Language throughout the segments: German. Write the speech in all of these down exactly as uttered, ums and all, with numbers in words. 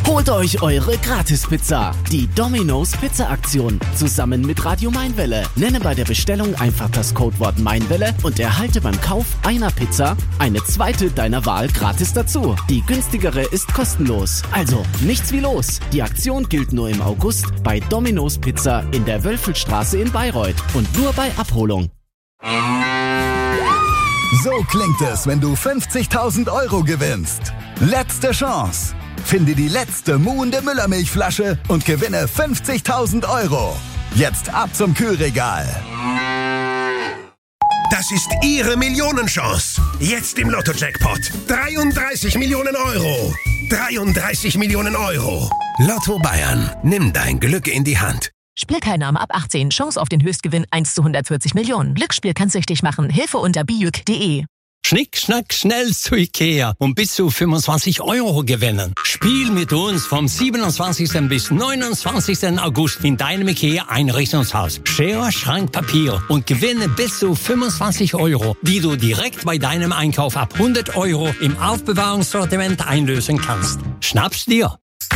Holt euch eure Gratis-Pizza. Die Domino's Pizza-Aktion. Zusammen mit Radio Mainwelle. Nenne bei der Bestellung einfach das Codewort Mainwelle und erhalte beim Kauf einer Pizza eine zweite deiner Wahl gratis dazu. Die günstigere ist kostenlos. Also nichts wie los. Die Aktion gilt nur im August bei Domino's Pizza in der Wölfelstraße in Bayreuth und nur bei Abholung. So klingt es, wenn du fünfzigtausend Euro gewinnst. Letzte Chance. Finde die letzte muhende Müllermilchflasche und gewinne fünfzigtausend Euro. Jetzt ab zum Kühlregal. Das ist Ihre Millionenchance. Jetzt im Lotto-Jackpot. dreiunddreißig Millionen Euro. dreiunddreißig Millionen Euro. Lotto Bayern. Nimm dein Glück in die Hand. Spielteilnahme ab achtzehn. Chance auf den Höchstgewinn eins zu hundertvierzig Millionen. Glücksspiel kann süchtig machen. Hilfe unter bijuk punkt de. Schnick, schnack, schnell zu Ikea und bis zu fünfundzwanzig Euro gewinnen. Spiel mit uns vom siebenundzwanzigsten bis neunundzwanzigsten August in deinem Ikea-Einrichtungshaus. Schere, Schrank, Papier und gewinne bis zu fünfundzwanzig Euro, die du direkt bei deinem Einkauf ab hundert Euro im Aufbewahrungssortiment einlösen kannst. Schnapp's dir!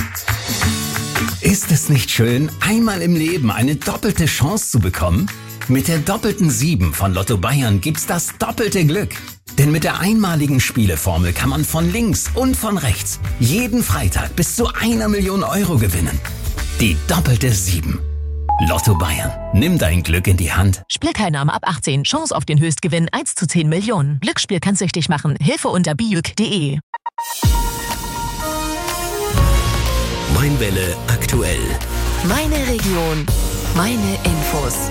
Ist es nicht schön, einmal im Leben eine doppelte Chance zu bekommen? Mit der doppelten sieben von Lotto Bayern gibt's das doppelte Glück. Denn mit der einmaligen Spieleformel kann man von links und von rechts jeden Freitag bis zu einer Million Euro gewinnen. Die doppelte sieben. Lotto Bayern. Nimm dein Glück in die Hand. Spielteilnahme ab achtzehn. Chance auf den Höchstgewinn eins zu zehn Millionen. Glücksspiel kann süchtig machen. Hilfe unter bijuk punkt de. Mainwelle aktuell. Meine Region. Meine Infos.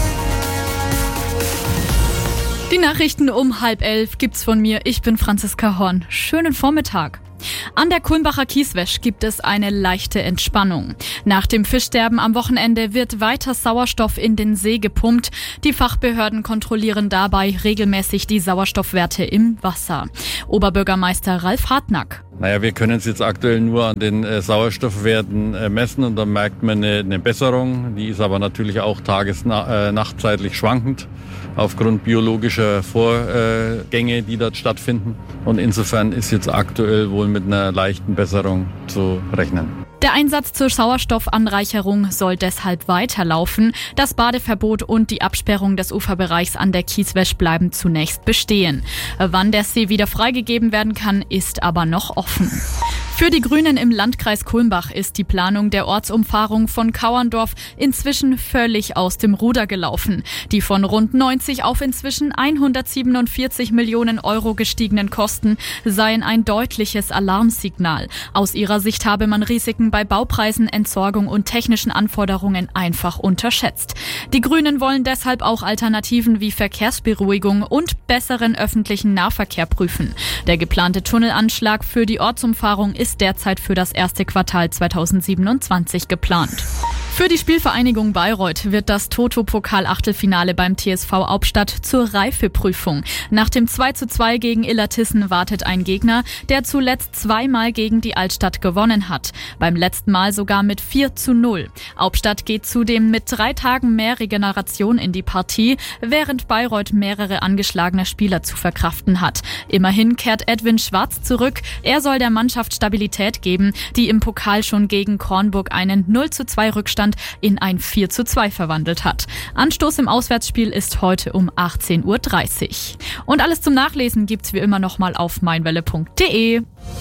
Die Nachrichten um halb elf gibt's von mir. Ich bin Franziska Horn. Schönen Vormittag. An der Kulmbacher Kieswäsch gibt es eine leichte Entspannung. Nach dem Fischsterben am Wochenende wird weiter Sauerstoff in den See gepumpt. Die Fachbehörden kontrollieren dabei regelmäßig die Sauerstoffwerte im Wasser. Oberbürgermeister Ralf Hartnack. Naja, wir können es jetzt aktuell nur an den äh, Sauerstoffwerten äh, messen und da merkt man eine, eine Besserung. Die ist aber natürlich auch tages-nachtzeitlich äh, schwankend aufgrund biologischer Vorgänge, die dort stattfinden. Und insofern ist jetzt aktuell wohl mit einer leichten Besserung zu rechnen. Der Einsatz zur Sauerstoffanreicherung soll deshalb weiterlaufen. Das Badeverbot und die Absperrung des Uferbereichs an der Kieswäsch bleiben zunächst bestehen. Wann der See wieder freigegeben werden kann, ist aber noch offen. Für die Grünen im Landkreis Kulmbach ist die Planung der Ortsumfahrung von Kauerndorf inzwischen völlig aus dem Ruder gelaufen. Die von rund neunzig auf inzwischen hundertsiebenundvierzig Millionen Euro gestiegenen Kosten seien ein deutliches Alarmsignal. Aus ihrer Sicht habe man Risiken bei Baupreisen, Entsorgung und technischen Anforderungen einfach unterschätzt. Die Grünen wollen deshalb auch Alternativen wie Verkehrsberuhigung und besseren öffentlichen Nahverkehr prüfen. Der geplante Tunnelanschlag für die Ortsumfahrung ist derzeit für das erste Quartal zweitausendsiebenundzwanzig geplant. Für die Spielvereinigung Bayreuth wird das Toto-Pokal-Achtelfinale beim T S V Hauptstadt zur Reifeprüfung. Nach dem zwei zu zwei gegen Illertissen wartet ein Gegner, der zuletzt zweimal gegen die Altstadt gewonnen hat. Beim letzten Mal sogar mit vier zu null. Hauptstadt geht zudem mit drei Tagen mehr Regeneration in die Partie, während Bayreuth mehrere angeschlagene Spieler zu verkraften hat. Immerhin kehrt Edwin Schwarz zurück. Er soll der Mannschaft Stabilität geben, die im Pokal schon gegen Kornburg einen null zu zwei Rückstand in ein vier zu zwei verwandelt hat. Anstoß im Auswärtsspiel ist heute um achtzehn Uhr dreißig. Und alles zum Nachlesen gibt's wie immer nochmal auf mainwelle punkt de.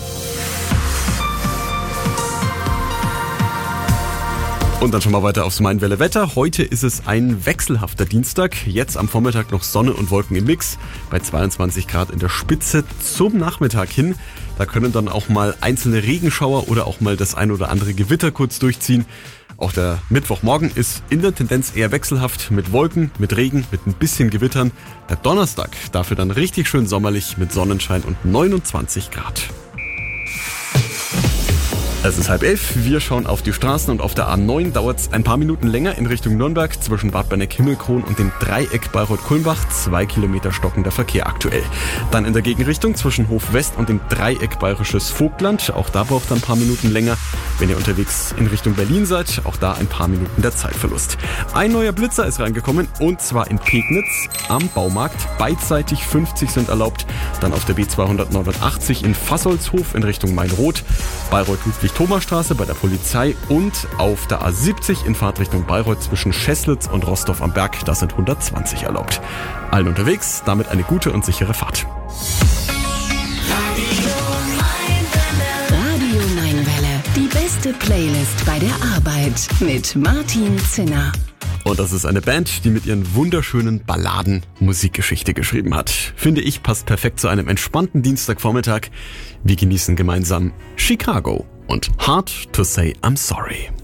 Und dann schon mal weiter aufs Mainwelle Wetter. Heute ist es ein wechselhafter Dienstag. Jetzt am Vormittag noch Sonne und Wolken im Mix. Bei zweiundzwanzig Grad in der Spitze zum Nachmittag hin. Da können dann auch mal einzelne Regenschauer oder auch mal das ein oder andere Gewitter kurz durchziehen. Auch der Mittwochmorgen ist in der Tendenz eher wechselhaft mit Wolken, mit Regen, mit ein bisschen Gewittern. Der Donnerstag dafür dann richtig schön sommerlich mit Sonnenschein und neunundzwanzig Grad. Es ist halb elf, wir schauen auf die Straßen und auf der A neun dauert es ein paar Minuten länger in Richtung Nürnberg zwischen Bad Berneck-Himmelkron und dem Dreieck Bayreuth-Kulmbach, zwei Kilometer stockender Verkehr aktuell. Dann in der Gegenrichtung zwischen Hof West und dem Dreieck Bayerisches Vogtland, auch da braucht es ein paar Minuten länger wenn ihr unterwegs in Richtung Berlin seid. Auch da ein paar Minuten der Zeitverlust. Ein neuer Blitzer ist reingekommen und zwar in Pegnitz am Baumarkt. Beidseitig fünfzig sind erlaubt. Dann auf der B zweihundertneunundachtzig in Fassolshof in Richtung Main-Roth. Bayreuth-Ludwig-Thoma-Straße bei der Polizei und auf der A siebzig in Fahrtrichtung Bayreuth zwischen Scheßlitz und Rostorf am Berg. Da sind hundertzwanzig erlaubt. Allen unterwegs, damit eine gute und sichere Fahrt. Radio Mainwelle. Die beste Playlist bei der Arbeit mit Martin Zinner. Und das ist eine Band, die mit ihren wunderschönen Balladen Musikgeschichte geschrieben hat. Finde ich, passt perfekt zu einem entspannten Dienstagvormittag. Wir genießen gemeinsam Chicago und Hard to Say I'm Sorry.